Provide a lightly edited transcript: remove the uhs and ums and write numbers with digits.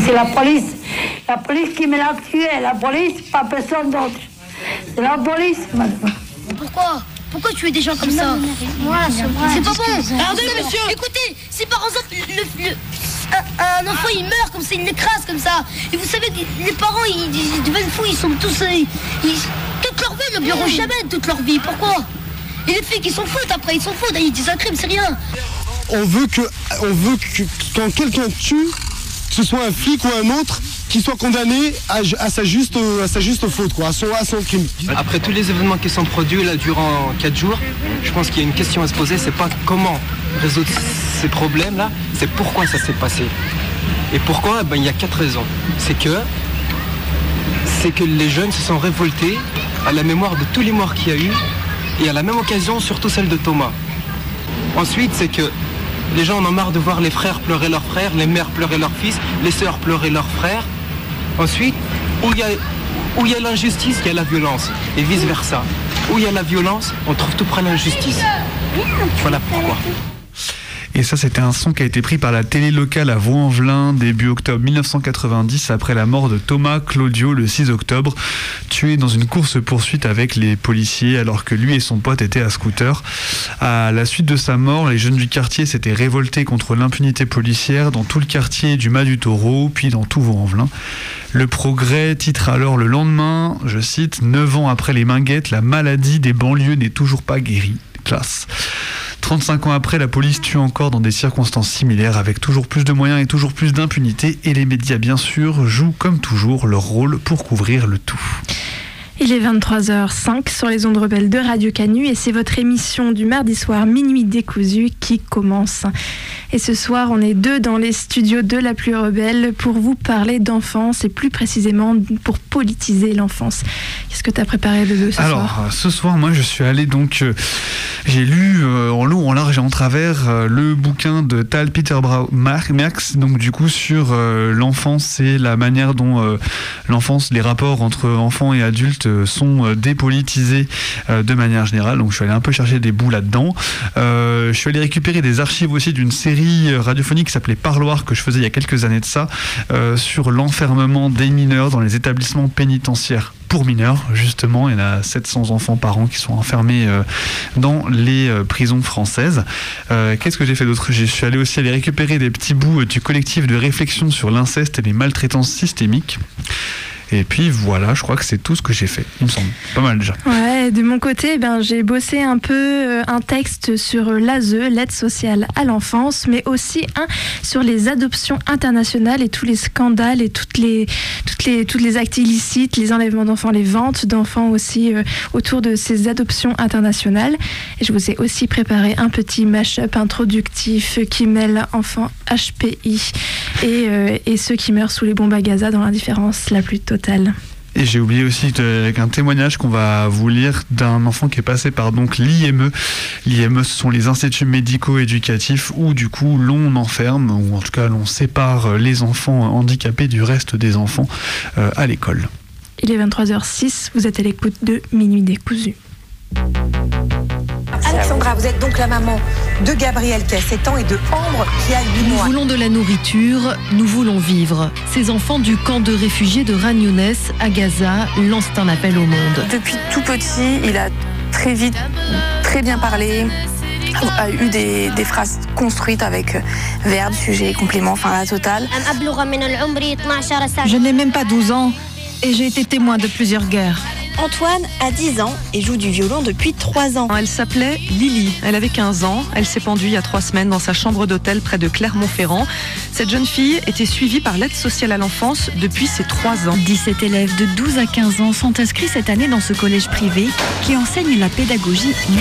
C'est la police qui me l'a tué, la police, pas personne d'autre. C'est la police, madame. Pourquoi tuer des gens comme ça? C'est pas bon. Attendez, monsieur. Écoutez, si par exemple un enfant il meurt comme ça, il l'écrase comme ça, et vous savez, les parents ils deviennent fous, ils sont tous toute leur vie, ils ne verront jamais toute leur vie. Pourquoi? Et les filles qui s'en foutent après, ils s'en foutent, ils disent un crime, c'est rien. On veut que quand quelqu'un tue, que ce soit un flic ou un autre, qu'il soit condamné à sa juste faute, quoi, à son crime. Après tous les événements qui sont produits là durant 4 jours, je pense qu'il y a une question à se poser, c'est pas comment résoudre ces problèmes-là, c'est pourquoi ça s'est passé. Et pourquoi? Il y a 4 raisons. C'est que les jeunes se sont révoltés à la mémoire de tous les morts qu'il y a eu, et à la même occasion, surtout celle de Thomas. Ensuite, c'est que les gens en ont marre de voir les frères pleurer leurs frères, les mères pleurer leurs fils, les sœurs pleurer leurs frères. Ensuite, où il y a l'injustice, il y a la violence, et vice-versa. Où il y a la violence, on trouve tout près l'injustice. Voilà pourquoi. Et ça, c'était un son qui a été pris par la télé locale à Vaux-en-Velin début octobre 1990 après la mort de Thomas Claudio le 6 octobre, tué dans une course-poursuite avec les policiers alors que lui et son pote étaient à scooter. À la suite de sa mort, les jeunes du quartier s'étaient révoltés contre l'impunité policière dans tout le quartier du Mas du Taureau, puis dans tout Vaux-en-Velin. Le Progrès titre alors le lendemain, je cite, « 9 ans après les Minguettes, la maladie des banlieues n'est toujours pas guérie ». Classe. 35 ans après, la police tue encore dans des circonstances similaires avec toujours plus de moyens et toujours plus d'impunité, et les médias bien sûr jouent comme toujours leur rôle pour couvrir le tout. Il est 23h05 sur les ondes rebelles de Radio Canu et c'est votre émission du mardi soir Minuit décousu qui commence. Et ce soir, on est 2 dans les studios de La Plus Rebelle pour vous parler d'enfance et plus précisément pour politiser l'enfance. Qu'est-ce que tu as préparé de ce soir ? Alors, ce soir, moi, je suis allé donc... j'ai lu en long, en large et en travers le bouquin de Tal Peter Max, donc du coup sur l'enfance et la manière dont l'enfance, les rapports entre enfants et adultes sont dépolitisés de manière générale. Donc je suis allé un peu chercher des bouts là-dedans. Je suis allé récupérer des archives aussi d'une série radiophonique qui s'appelait Parloir, que je faisais il y a quelques années de ça, sur l'enfermement des mineurs dans les établissements pénitentiaires pour mineurs, justement. Il y en a 700 enfants par an qui sont enfermés dans les prisons françaises. Qu'est-ce que j'ai fait d'autre ? Je suis allé aussi aller récupérer des petits bouts du collectif de réflexion sur l'inceste et les maltraitances systémiques. Et puis voilà, je crois que c'est tout ce que j'ai fait, il me semble. Pas mal déjà. Ouais, de mon côté, j'ai bossé un peu un texte sur l'ASE, l'aide sociale à l'enfance, mais aussi un sur les adoptions internationales et tous les scandales et toutes les actes illicites, les enlèvements d'enfants, les ventes d'enfants aussi autour de ces adoptions internationales. Et je vous ai aussi préparé un petit mash-up introductif qui mêle enfants HPI et ceux qui meurent sous les bombes à Gaza dans l'indifférence la plus totale. Et j'ai oublié aussi avec un témoignage qu'on va vous lire d'un enfant qui est passé par donc l'IME. L'IME, ce sont les instituts médico-éducatifs où du coup l'on enferme, ou en tout cas l'on sépare les enfants handicapés du reste des enfants à l'école. Il est 23h06, vous êtes à l'écoute de Minuit décousu. Alexandra, vous êtes donc la maman de Gabriel qui a 7 ans et de Ambre qui a 8 mois. Nous voulons de la nourriture, nous voulons vivre. Ces enfants du camp de réfugiés de Khan Younes à Gaza lancent un appel au monde. Depuis tout petit, il a très vite, très bien parlé, a eu des phrases construites avec verbes, sujets, compléments, enfin la totale. Je n'ai même pas 12 ans et j'ai été témoin de plusieurs guerres. Antoine a 10 ans et joue du violon depuis 3 ans. Elle s'appelait Lily, elle avait 15 ans, elle s'est pendue il y a 3 semaines dans sa chambre d'hôtel près de Clermont-Ferrand. Cette jeune fille était suivie par l'aide sociale à l'enfance depuis ses 3 ans. 17 élèves de 12 à 15 ans sont inscrits cette année dans ce collège privé qui enseigne la pédagogie